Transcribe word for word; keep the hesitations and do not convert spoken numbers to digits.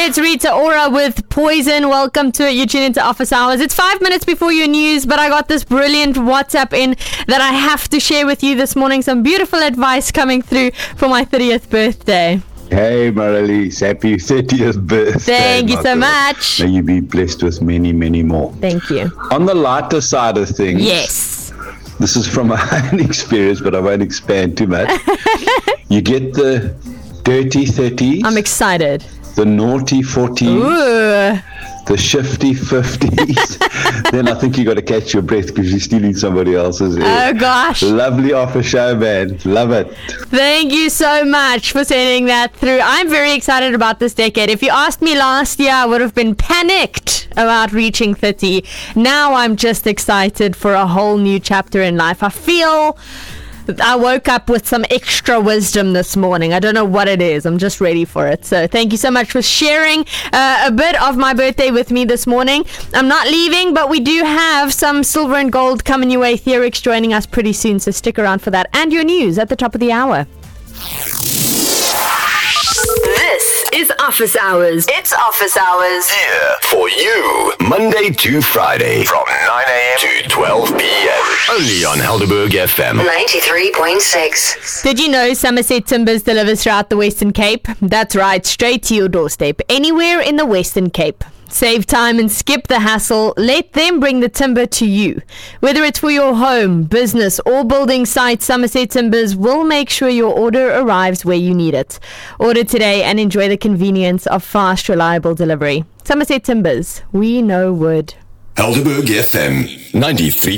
it's Rita Ora with Poison. Welcome to it. You're tuning into Office Hours. It's five minutes before your news, but I got this brilliant WhatsApp in that I have to share with you this morning. Some beautiful advice coming through for my thirtieth birthday. Hey, Marlies, happy thirtieth birthday. Thank you so much. May you be blessed with many, many more. Thank you. On the lighter side of things. Yes. This is from my own experience, but I won't expand too much. You get the dirty thirties. I'm excited. The naughty forties. Ooh. The shifty fifties. Then I think you got to catch your breath because you're stealing somebody else's air. Oh, gosh. Lovely offer show, man. Love it. Thank you so much for sending that through. I'm very excited about this decade. If you asked me last year, I would have been panicked about reaching thirty. Now I'm just excited for a whole new chapter in life. I feel I woke up with some extra wisdom this morning. I don't know what it is. I'm just ready for it. So thank you so much for sharing uh, a bit of my birthday with me this morning. I'm not leaving, but we do have some silver and gold coming your way. Theorix joining us pretty soon, so stick around for that. And your news at the top of the hour. This is Office Hours. It's Office Hours. Here for you, Monday to Friday from nine a.m. to twelve p.m. Only on Helderberg F M ninety-three point six. Did you know Somerset Timbers delivers throughout the Western Cape? That's right, straight to your doorstep, anywhere in the Western Cape. Save time and skip the hassle. Let them bring the timber to you. Whether it's for your home, business, or building site, Somerset Timbers will make sure your order arrives where you need it. Order today and enjoy the convenience of fast, reliable delivery. Somerset Timbers, we know wood. Helderberg F M ninety-three.